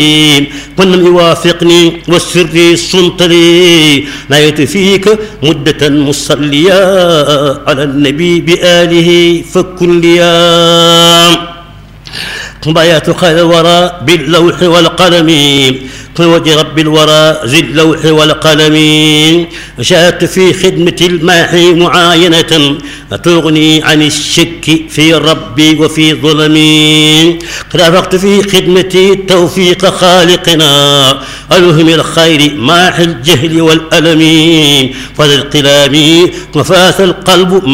من يوافقني والسر صنت لي نايت فيك مدة مصليا على النبي بآله فكن ليا بيات خير الورى باللوح والقلم وجه رب الورى ذي اللوح والقلم شاهدت في خدمة الماحي معاينة تغني عن الشك في ربي وفي ظلمي رافقت في خدمتي توفيق خالقنا ألهم الخير ماحي الجهل والألم فذي القلام وفاث القلب